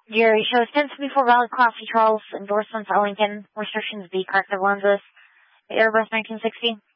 Gary shows 1074 valid Class C Charles, endorsements Ellington, restrictions B, corrective lenses, Airbus 1960.